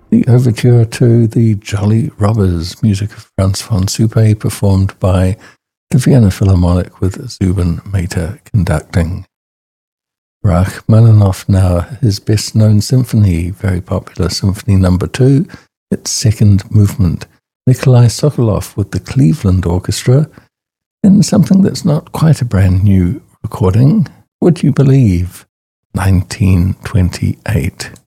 The overture to The Jolly Robbers, music of Franz von Suppe, performed by the Vienna Philharmonic with Zubin Mehta conducting. Rachmaninoff now, his best-known symphony, very popular Symphony No. 2, its second movement. Nikolai Sokolov with the Cleveland Orchestra, in something that's not quite a brand new recording. Would you believe? 1928.